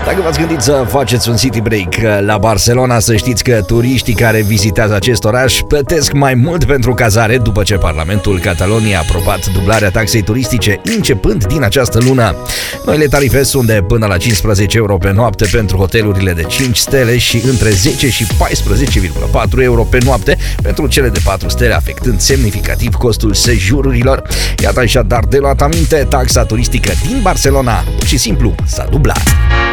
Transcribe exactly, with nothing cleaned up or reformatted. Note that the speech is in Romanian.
Dacă v-ați gândit să faceți un city break la Barcelona, să știți că turiștii care vizitează acest oraș plătesc mai mult pentru cazare după ce Parlamentul Cataloniei a aprobat dublarea taxei turistice începând din această lună. Noile tarife sunt de până la cincisprezece euro pe noapte pentru hotelurile de cinci stele și între zece și paisprezece virgulă patru euro pe noapte pentru cele de patru stele, afectând semnificativ costul sejururilor. Iată așadar de luat aminte, taxa turistică din Barcelona pur și simplu s-a dublat.